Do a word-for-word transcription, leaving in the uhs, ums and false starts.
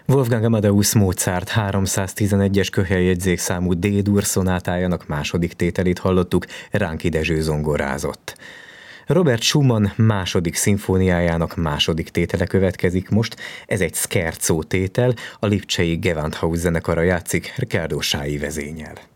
Wolfgang Amadeus Mozart háromszáztizenegyes köheljegyzékszámú D-dur szonátájának második tételét hallottuk, Ránki Dezső zongorázott. Robert Schumann második szimfóniájának második tétele következik most, ez egy scherzo tétel, a lipcsei Gewandhaus zenekara játszik Riccardo Sái vezénnyel.